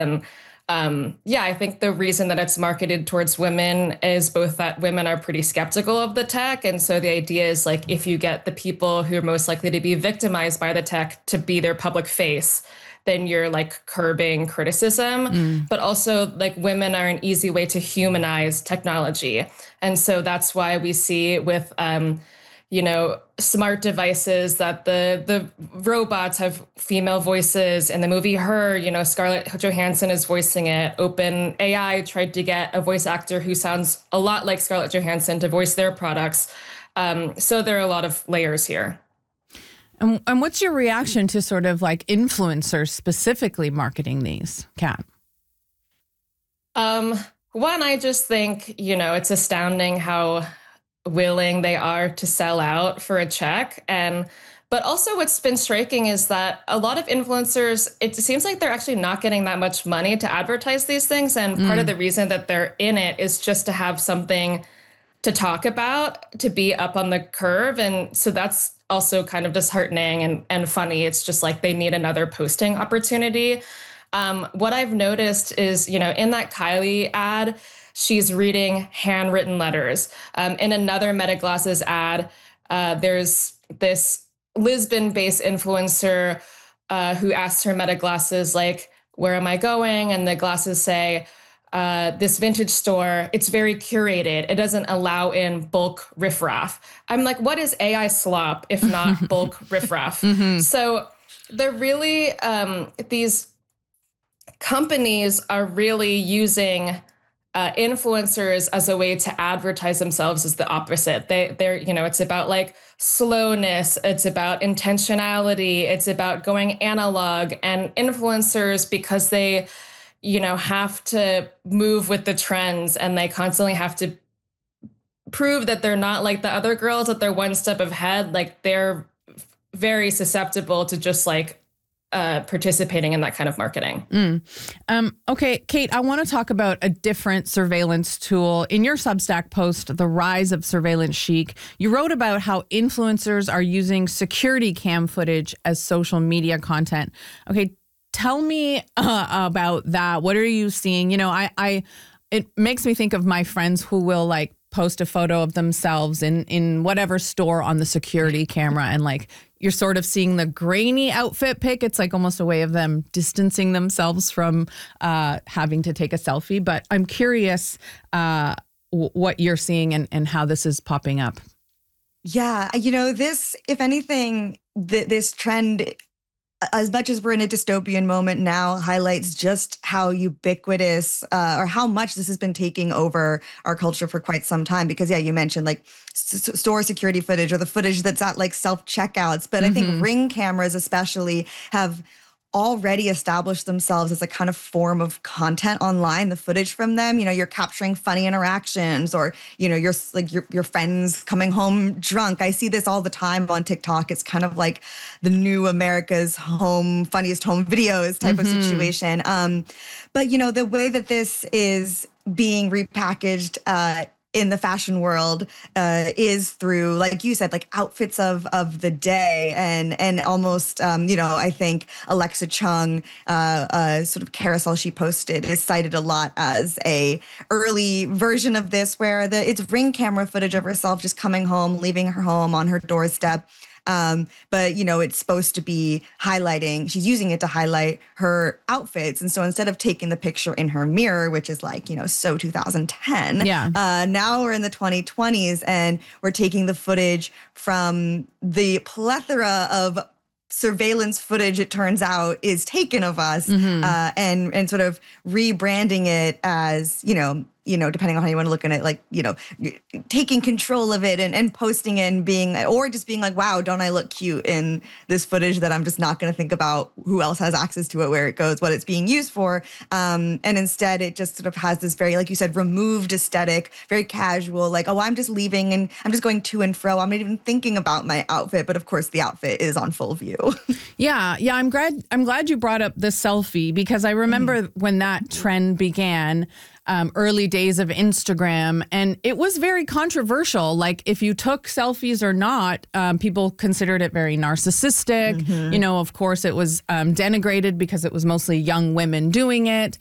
And yeah, I think the reason that it's marketed towards women is both that women are pretty skeptical of the tech. And so the idea is like, if you get the people who are most likely to be victimized by the tech to be their public face, then you're like curbing criticism. But also, like, women are an easy way to humanize technology. And so that's why we see with, smart devices that the robots have female voices. In the movie Her, Scarlett Johansson is voicing it. Open AI tried to get a voice actor who sounds a lot like Scarlett Johansson to voice their products. So there are a lot of layers here. And what's your reaction to sort of like influencers specifically marketing these, Kat? One, I just think, it's astounding how willing they are to sell out for a check. But also what's been striking is that a lot of influencers, it seems like they're actually not getting that much money to advertise these things. And part of the reason that they're in it is just to have something to talk about, to be up on the curve. And so that's also kind of disheartening and funny. It's just like they need another posting opportunity. What I've noticed is, in that Kylie ad, she's reading handwritten letters. In another Meta Glasses ad, there's this Lisbon-based influencer who asks her Meta Glasses, like, where am I going? And the glasses say, this vintage store, it's very curated. It doesn't allow in bulk riffraff. I'm like, what is AI slop if not bulk riffraff? So they're really, these companies are really using influencers as a way to advertise themselves as the opposite. They're, it's about like slowness. It's about intentionality. It's about going analog. And influencers, because they, have to move with the trends and they constantly have to prove that they're not like the other girls, that they're one step ahead. Like, they're very susceptible to just like participating in that kind of marketing. Okay, Kate, I want to talk about a different surveillance tool. In your Substack post, The Rise of Surveillance Chic, you wrote about how influencers are using security cam footage as social media content. Okay, tell me about that. What are you seeing? It makes me think of my friends who will like post a photo of themselves in whatever store on the security camera, and like you're sort of seeing the grainy outfit pic. It's like almost a way of them distancing themselves from having to take a selfie. But I'm curious what you're seeing and how this is popping up. Yeah, this, if anything, this trend, as much as we're in a dystopian moment now, highlights just how ubiquitous or how much this has been taking over our culture for quite some time. Because, yeah, you mentioned like store security footage or the footage that's at like self-checkouts. But I think Ring cameras especially have already established themselves as a kind of form of content online. The footage from them, you're capturing funny interactions, or, you're like your friends coming home drunk. I see this all the time on TikTok. It's kind of like the new America's funniest home videos type of situation. But, the way that this is being repackaged in the fashion world is through, like you said, like outfits of the day, and almost, I think Alexa Chung, sort of carousel she posted is cited a lot as a early version of this, where it's Ring camera footage of herself just coming home, leaving her home on her doorstep. But, it's supposed to be she's using it to highlight her outfits. And so instead of taking the picture in her mirror, which is like, so 2010, now we're in the 2020s and we're taking the footage from the plethora of surveillance footage, it turns out, is taken of us, and sort of rebranding it as, depending on how you want to look at it, like, taking control of it and posting it and just being like, wow, don't I look cute in this footage that I'm just not going to think about who else has access to it, where it goes, what it's being used for. And instead it just sort of has this very, like you said, removed aesthetic, very casual, like, oh, I'm just leaving and I'm just going to and fro. I'm not even thinking about my outfit. But of course the outfit is on full view. Yeah. I'm glad you brought up the selfie, because I remember when that trend began, early days of Instagram. And it was very controversial. Like if you took selfies or not, people considered it very narcissistic. You know, of course, it was denigrated because it was mostly young women doing it.